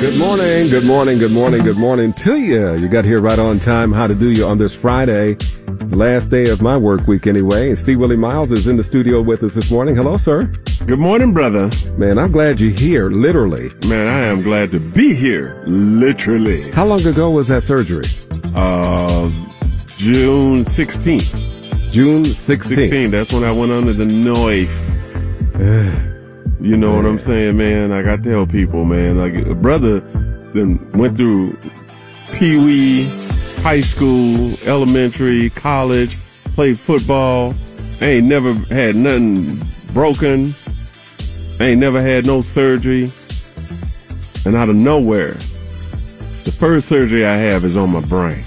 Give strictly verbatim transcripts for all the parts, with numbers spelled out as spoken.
Good morning, good morning, good morning, good morning to you. You got here right on time. How to do you on this Friday, last day of my work week anyway. And Steve Willie Miles is in the studio with us this morning. Hello, sir. Good morning, brother. Man, I'm glad you're here, literally. Man, I am glad to be here, literally. How long ago was that surgery? Uh, June sixteenth. June sixteenth. sixteenth, that's when I went under the knife. You know man. What I'm saying, man? Like I tell people, man, like a brother then went through Pee Wee, high school, elementary, college, played football. I ain't never had nothing broken. I ain't never had no surgery. And out of nowhere, the first surgery I have is on my brain.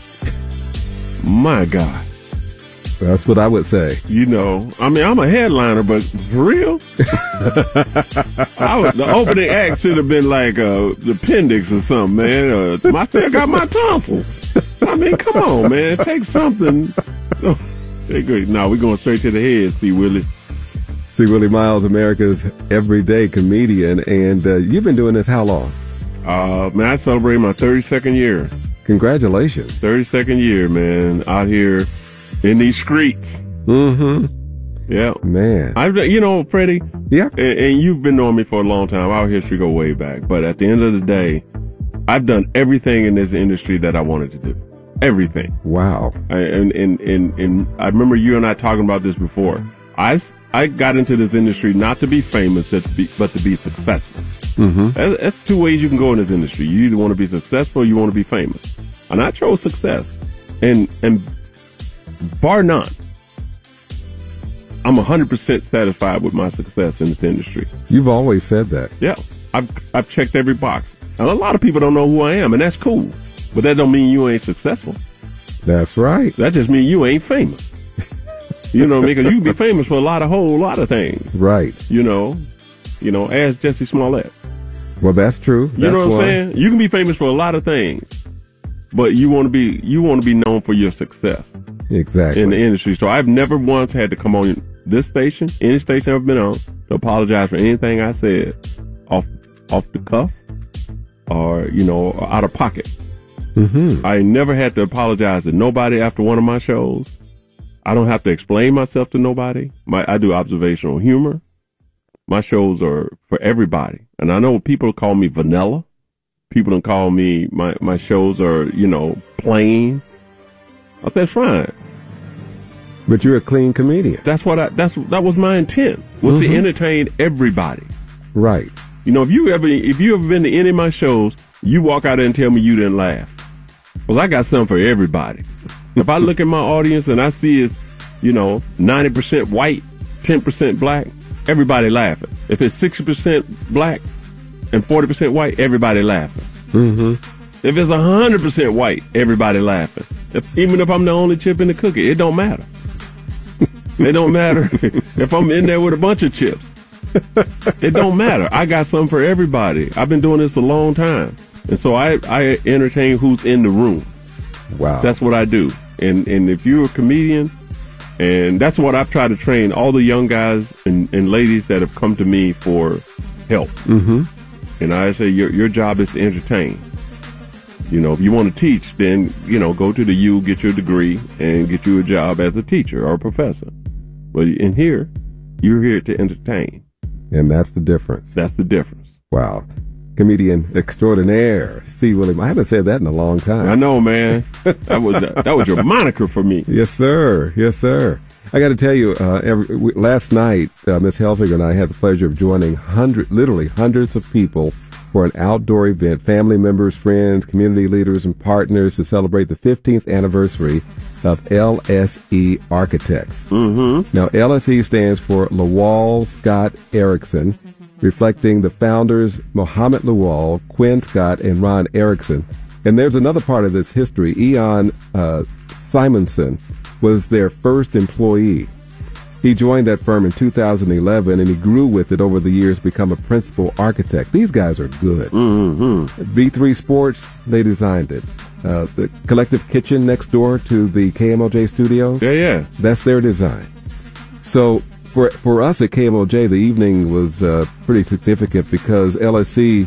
My God. That's what I would say. You know, I mean, I'm a headliner, but for real? I was, the opening act should have been like uh, the appendix or something, man. Uh, my I got my tonsils. I mean, come on, man. Take something. No, no, we're going straight to the head, C. Willie. C. Willie Miles, America's everyday comedian. And uh, you've been doing this how long? Uh, man, I celebrate my thirty-second year. Congratulations. thirty-second year, man, out here. In these streets. Mm-hmm. Yeah. Man. I've, you know, Freddie. Yeah. And, and you've been knowing me for a long time. Our history go way back. But at the end of the day, I've done everything in this industry that I wanted to do. Everything. Wow. I, and, and, and, and I remember you and I talking about this before. I, I got into this industry not to be famous, but to be, but to be successful. Mm-hmm. That's, that's two ways you can go in this industry. You either want to be successful or you want to be famous. And I chose success. And, and, bar none, I'm one hundred percent satisfied with my success in this industry. You've always said that. Yeah. I've, I've checked every box. And a lot of people don't know who I am, and that's cool. But that don't mean you ain't successful. That's right. That just means you ain't famous. You know what I mean? Because you can be famous for a lot of whole lot of things. Right. You know, you know, ask Jesse Smollett. Well, that's true. That's you know what one. I'm saying? You can be famous for a lot of things, but you want to be, you want to be known for your success. Exactly. In the industry. So I've never once had to come on this station, any station I've been on, to apologize for anything I said off off the cuff or, you know, out of pocket. Mm-hmm. I never had to apologize to nobody after one of my shows. I don't have to explain myself to nobody. My I do observational humor. My shows are for everybody. And I know people call me vanilla. People don't call me, my, my shows are, you know, plain. I said, fine. But you're a clean comedian. That's what I, that's, that was my intent, was mm-hmm. to entertain everybody. Right. You know, if you ever, if you ever been to any of my shows, you walk out there and tell me you didn't laugh. Well, I got something for everybody. If I look at my audience and I see it's, you know, ninety percent white, ten percent black, everybody laughing. If it's sixty percent black and forty percent white, everybody laughing. Mm-hmm. If it's one hundred percent white, everybody laughing. If, even if I'm the only chip in the cookie, it don't matter. It don't matter if I'm in there with a bunch of chips. It don't matter. I got something for everybody. I've been doing this a long time. And so I, I entertain who's in the room. Wow. That's what I do. And and if you're a comedian, and that's what I've tried to train all the young guys and, and ladies that have come to me for help. Mm-hmm. And I say, your your job is to entertain. You know, if you want to teach, then, you know, go to the U, get your degree, and get you a job as a teacher or a professor. But in here, you're here to entertain. And that's the difference. That's the difference. Wow. Comedian extraordinaire, C. Willie. I haven't said that in a long time. I know, man. That was that was your moniker for me. Yes, sir. Yes, sir. I got to tell you, uh, every, we, last night, uh, Miss Helfiger and I had the pleasure of joining hundred, literally hundreds of people for an outdoor event, family members, friends, community leaders, and partners to celebrate the fifteenth anniversary of L S E Architects. Mm-hmm. Now, L S E stands for Lawal Scott Erickson, reflecting the founders Mohammed Lawal, Quinn Scott, and Ron Erickson. And there's another part of this history. Eon uh, Simonson was their first employee. He joined that firm in two thousand eleven, and he grew with it over the years, become a principal architect. These guys are good. Mm-hmm. V three Sports, they designed it. Uh, the Collective Kitchen next door to the K M O J studios, Yeah, yeah. that's their design. So for for us at K M O J, the evening was uh, pretty significant because L S E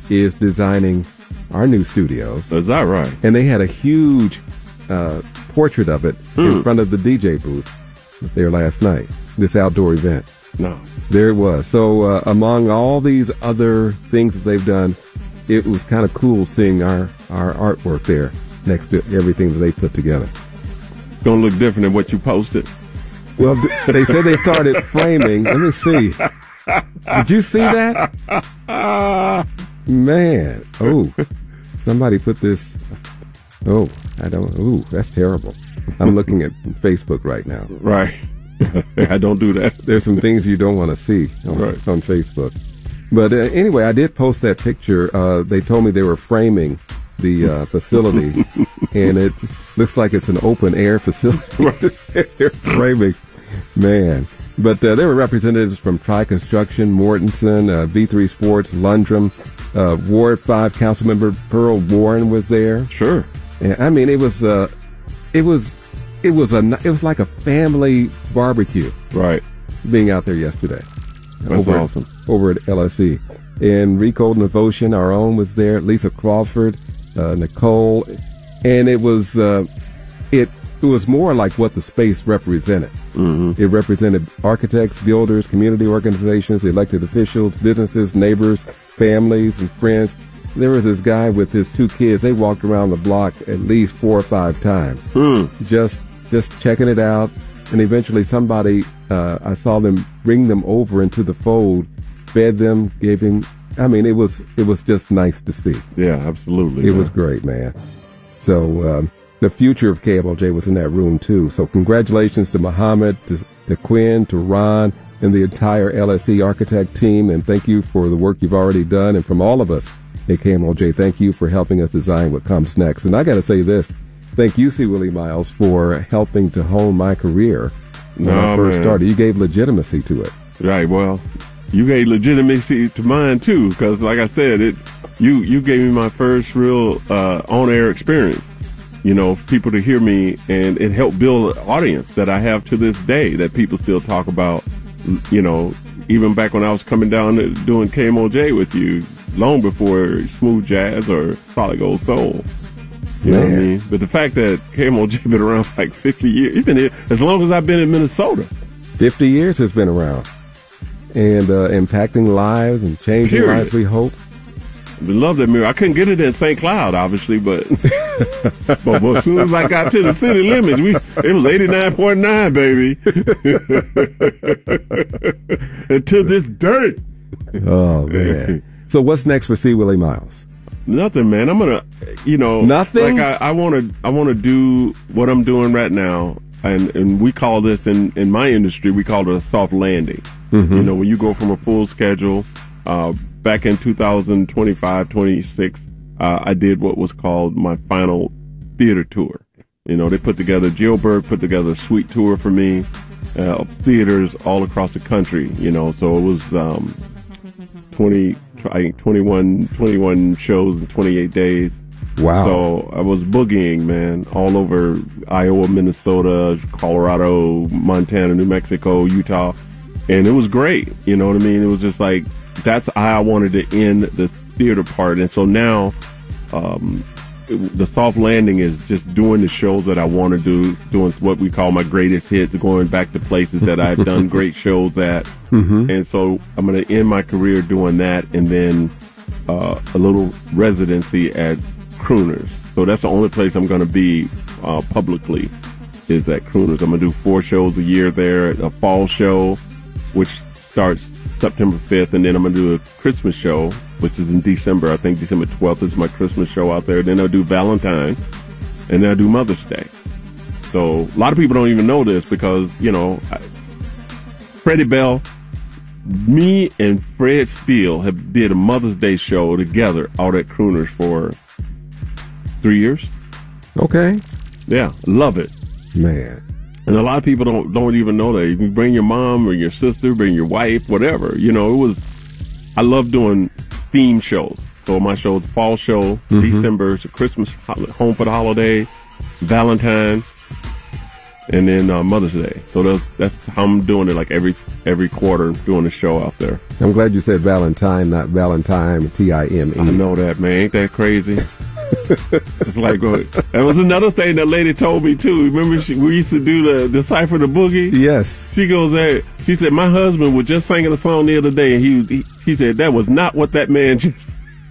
is designing our new studios. Is that right? And they had a huge uh, portrait of it hmm. in front of the D J booth there last night, this outdoor event. No. There it was. So uh, among all these other things that they've done, it was kind of cool seeing our, our artwork there next to everything that they put together. Going to look different than what you posted. Well, they said they started framing. Let me see. Did you see that? Man. Oh, somebody put this. Oh, I don't. Ooh, that's terrible. I'm looking at Facebook right now. Right. I don't do that. There's some things you don't want to see on, right. on Facebook. But uh, anyway, I did post that picture. Uh, they told me they were framing the uh, facility, and it looks like it's an open air facility. They're framing, man. But uh, there were representatives from Tri Construction, Mortenson, uh, V three Sports, Lundrum, uh, Ward Five Councilmember Pearl Warren was there. Sure. And, I mean, it was uh, it was it was a it was like a family barbecue. Right. Being out there yesterday. That's over, awesome. Over at L S E. And Rico Devotion, our own, was there. Lisa Crawford, uh, Nicole, and it was uh, it it was more like what the space represented. Mm-hmm. It represented architects, builders, community organizations, elected officials, businesses, neighbors, families, and friends. There was this guy with his two kids. They walked around the block at least four or five times, mm. just just checking it out. And eventually, somebody uh, I saw them bring them over into the fold, fed them, gave him. I mean, it was it was just nice to see. Yeah, absolutely. It man. was great, man. So um, the future of K M O J was in that room too. So congratulations to Muhammad, to, to Quinn, to Ron, and the entire L S E architect team. And thank you for the work you've already done. And from all of us at K M O J, thank you for helping us design what comes next. And I got to say this. Thank you, C. Willie Miles, for helping to hone my career when no, I first man. started. You gave legitimacy to it. Right. Well, you gave legitimacy to mine too, because like I said, it you you gave me my first real uh, on-air experience. You know, people to hear me, and it helped build an audience that I have to this day that people still talk about. You know, even back when I was coming down to doing K M O J with you, long before Smooth Jazz or Solid Gold Soul. You know what I mean? But the fact that K M O J been around for like fifty years, even as long as I've been in Minnesota. fifty years has been around. And uh, impacting lives and changing Period. lives, we hope. We love that mirror. I couldn't get it in Saint Cloud, obviously, but, but but as soon as I got to the city limits, we it was eighty-nine point nine, baby. And to this day. Oh, man. So what's next for C. Willie Miles? Nothing, man. I'm gonna, you know, nothing. Like I, I want to, I want to do what I'm doing right now, and and we call this in in my industry, we call it a soft landing. Mm-hmm. You know, when you go from a full schedule, uh, back in two thousand twenty-five, twenty-six, uh, I did what was called my final theater tour. You know, they put together, Gilbert put together a suite tour for me, uh, theaters all across the country. You know, so it was um, twenty. I think twenty-one, twenty-one shows in twenty-eight days. Wow. So I was boogieing, man, all over Iowa, Minnesota, Colorado, Montana, New Mexico, Utah. And it was great. You know what I mean? It was just like, that's how I wanted to end the theater part. And so now, um, it, the soft landing is just doing the shows that I want to do, doing what we call my greatest hits, going back to places that I've done great shows at. Mm-hmm. And so I'm going to end my career doing that, and then uh, a little residency at Crooners. So that's the only place I'm going to be uh, publicly is at Crooners. I'm going to do four shows a year there, a fall show, which starts September fifth, and then I'm going to do a Christmas show, which is in December. I think December twelfth is my Christmas show out there. Then I'll do Valentine's, and then I'll do Mother's Day. So a lot of people don't even know this because, you know, I, Freddie Bell, me and Fred Steele have did a Mother's Day show together out at Crooners for three years. Okay. Yeah, love it. Man. And a lot of people don't don't even know that. You can bring your mom or your sister, bring your wife, whatever. You know, it was, I love doing theme shows. So my show is fall show, mm-hmm. December, it's a Christmas, home for the holiday, Valentine's, and then uh, Mother's Day. So that's, that's how I'm doing it, like every every quarter, doing a show out there. I'm glad you said Valentine, not Valentine, T I M E. I know that, man. Ain't that crazy? It's like, uh, that was another thing that lady told me, too. Remember she, we used to do the Decipher the Boogie? Yes. She goes, hey, she said, my husband was just singing a song the other day, and he, he, he said, that was not what that man just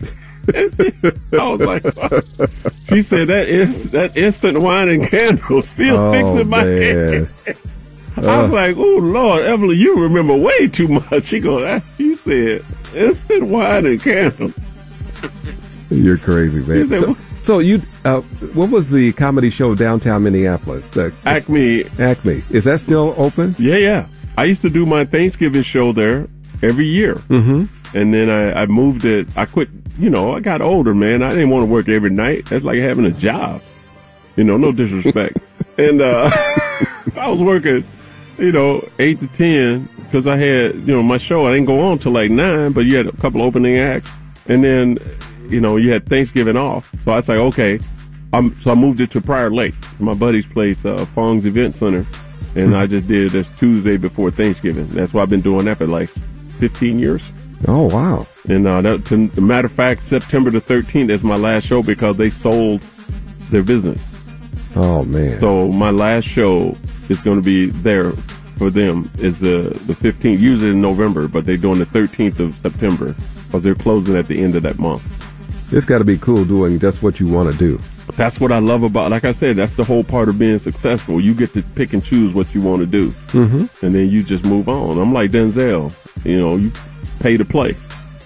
I was like, what? She said that is that instant wine and candle still Oh, sticks in my man. head. I was Uh. like, oh Lord, Evelyn, you remember way too much. She goes, "Ah," you said instant wine and candle. You're crazy, man. said, So, so you, uh, what was the comedy show downtown Minneapolis? The Acme. Acme. Is that still open? Yeah, yeah. I used to do my Thanksgiving show there every year. Mm-hmm. And then I, I moved it. I quit, you know, I got older, man. I didn't want to work every night. That's like having a job. You know, no disrespect. and uh, I was working, you know, eight to ten because I had, you know, my show. I didn't go on till like nine, but you had a couple opening acts. And then, you know, you had Thanksgiving off. So I was like, okay. I'm, so I moved it to Prior Lake, my buddy's place, uh, Fong's Event Center. And I just did this Tuesday before Thanksgiving. That's why I've been doing that for like fifteen years. Oh, wow. And uh, that, to, as a matter of fact, September the thirteenth is my last show because they sold their business. Oh, man. So my last show is going to be there for them is the, the fifteenth, usually in November, but they're doing the thirteenth of September because they're closing at the end of that month. It's got to be cool doing just what you want to do. That's what I love about, like I said, that's the whole part of being successful. You get to pick and choose what you want to do. Mm-hmm. And then you just move on. I'm like Denzel, you know, you pay to play.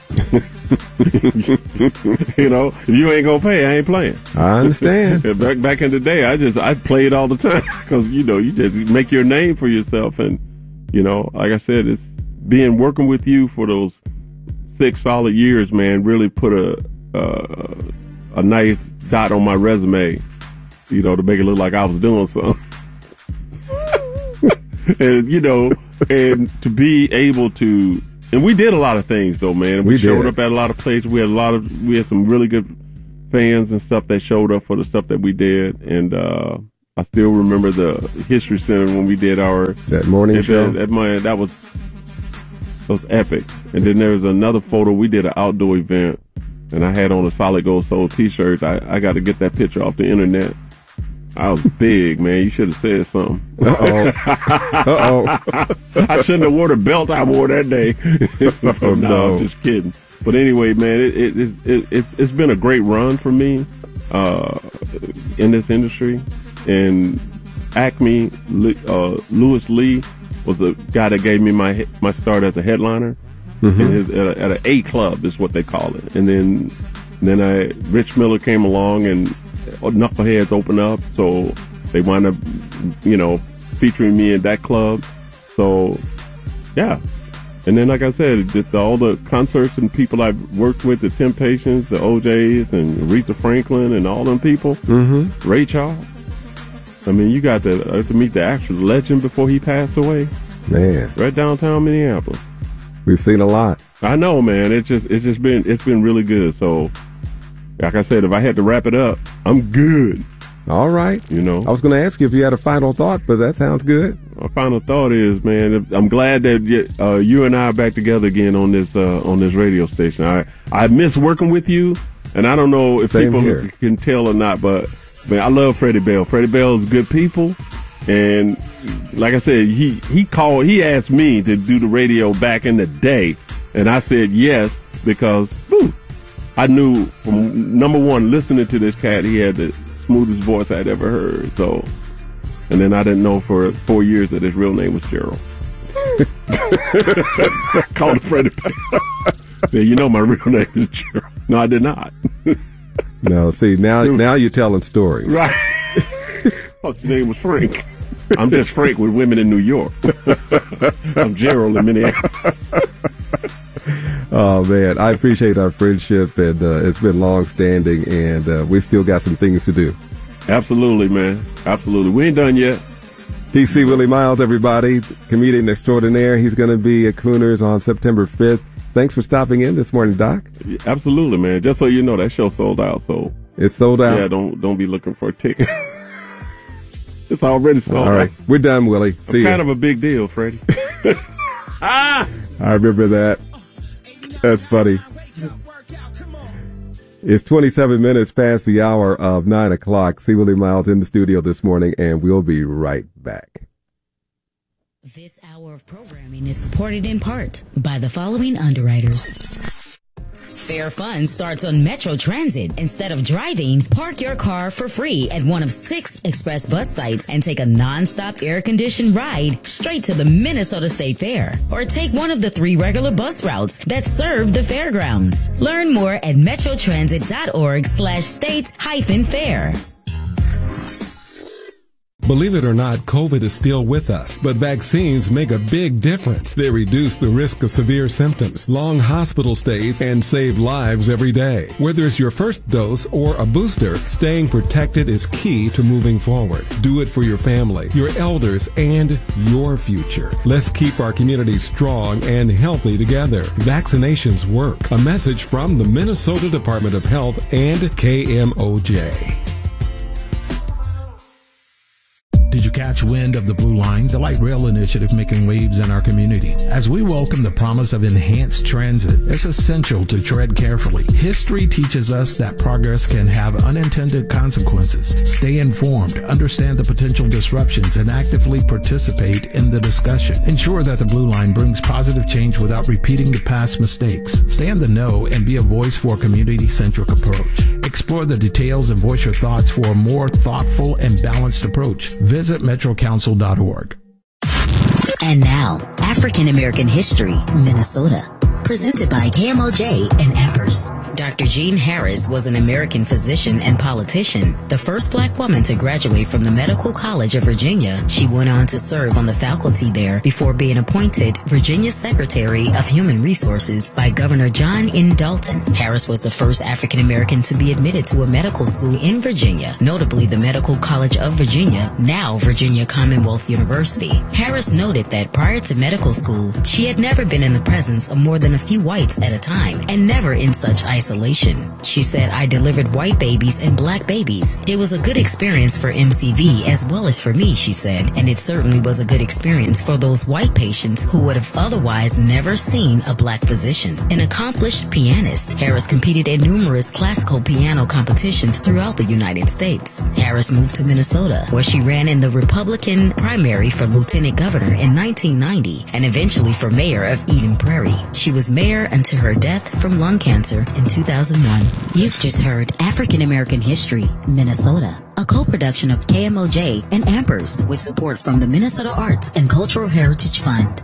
You know, if you ain't gonna pay, I ain't playing. I understand. back back in the day, I just I played all the time because you know you just make your name for yourself, and you know, like I said, it's being working with you for those six solid years, man. Really put a uh, a nice dot on my resume, you know, to make it look like I was doing something. And you know, and to be able to. And we did a lot of things, though, man. We, We showed did. up at a lot of places. We had a lot of, we had some really good fans and stuff that showed up for the stuff that we did. And uh I still remember the History Center when we did our That morning show. That, my, that was that was epic. And then there was another photo. We did an outdoor event, and I had on a Solid Gold Soul T-shirt. I, I got to get that picture off the internet. I was big, man. You should have said something. Uh-oh. Uh-oh. I shouldn't have wore the belt I wore that day. Oh, no, no. I'm just kidding. But anyway, man, it, it, it, it, it's, it's been a great run for me uh, in this industry. And Acme, uh, Lewis Lee was the guy that gave me my my start as a headliner. Mm-hmm. In his, at, a, at an A club is what they call it. And then then I Rich Miller came along and Knuckleheads opened up, so they wound up, you know, featuring me in that club. So, yeah. And then, like I said, just all the concerts and people I've worked with, the Temptations, the O Js, and Aretha Franklin, and all them people. Mm-hmm. Ray Charles. I mean, you got to, uh, to meet the actual legend before he passed away. Man, Right downtown Minneapolis. we've seen a lot. I know, man. It's just, it's just been, it's been really good. So, like I said, if I had to wrap it up, I'm good. All right. You know, I was going to ask you if you had a final thought, but that sounds good. my final thought is, man, I'm glad that uh, you and I are back together again on this uh, on this radio station. I I miss working with you, and I don't know if Same people here. can tell or not, but man, I love Freddie Bell. Freddie Bell is good people, and like I said, he he called, he asked me to do the radio back in the day, and I said yes because whew, I knew from number one listening to this cat, he had the smoothest voice I'd ever heard. So. And then I didn't know for four years that his real name was Gerald. Called Freddie Bell. Yeah, you know my real name is Gerald. No, I did not. No, see, now now you're telling stories. Right. Oh, his name was Frank. I'm just Frank with women in New York. I'm Gerald in Minneapolis. Oh, man, I appreciate our friendship, and uh, it's been long-standing, and uh, we still got some things to do. Absolutely, man. Absolutely. We ain't done yet. He's C. Willie Miles, everybody, comedian extraordinaire. He's going to be at Crooners on September fifth. Thanks for stopping in this morning, Doc. Absolutely, man. Just so you know, that show sold out. So It's sold out. yeah, don't don't be looking for a ticket. It's already sold. All right. We're done, Willie. See kind ya. of a big deal, Freddie. I remember that. That's funny. It's twenty-seven minutes past the hour of nine o'clock. C. Willie Miles in the studio this morning, and we'll be right back. This hour of programming is supported in part by the following underwriters. Fair Fun starts on Metro Transit. Instead of driving, park your car for free at one of six express bus sites and take a non-stop air-conditioned ride straight to the Minnesota State Fair. Or take one of the three regular bus routes that serve the fairgrounds. Learn more at metrotransit.org slash states hyphen fair. Believe it or not, COVID is still with us, but vaccines make a big difference. They reduce the risk of severe symptoms, long hospital stays, and save lives every day. Whether it's your first dose or a booster, staying protected is key to moving forward. Do it for your family, your elders, and your future. Let's keep our community strong and healthy together. Vaccinations work. A message from the Minnesota Department of Health and K M O J. Did you catch wind of the Blue Line, the light rail initiative making waves in our community? As we welcome the promise of enhanced transit, it's essential to tread carefully. History teaches us that progress can have unintended consequences. Stay informed, understand the potential disruptions, and actively participate in the discussion. Ensure that the Blue Line brings positive change without repeating the past mistakes. Stay in the know and be a voice for a community-centric approach. Explore the details and voice your thoughts for a more thoughtful and balanced approach. Visit metro council dot org. And now, African American History, Minnesota. Presented by K M O J and Empress. Doctor Jean Harris was an American physician and politician, the first black woman to graduate from the Medical College of Virginia. She went on to serve on the faculty there before being appointed Virginia Secretary of Human Resources by Governor John N. Dalton. Harris was the first African American to be admitted to a medical school in Virginia, notably the Medical College of Virginia, now Virginia Commonwealth University. Harris noted that prior to medical school, she had never been in the presence of more than a few whites at a time, and never in such isolation. She said, "I delivered white babies and black babies. It was a good experience for M C V as well as for me," she said, and it certainly was a good experience for those white patients who would have otherwise never seen a black physician. An accomplished pianist, Harris competed in numerous classical piano competitions throughout the United States. Harris moved to Minnesota, where she ran in the Republican primary for lieutenant governor in nineteen ninety and eventually for mayor of Eden Prairie. She was mayor until her death from lung cancer in two thousand one. You've just heard African American History, Minnesota, a co-production of K M O J and Ampers with support from the Minnesota Arts and Cultural Heritage Fund.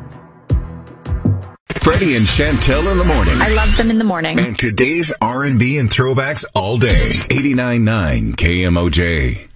Freddie and Chantel in the morning. I love them in the morning. And today's R and B and throwbacks all day. eighty-nine point nine K M O J.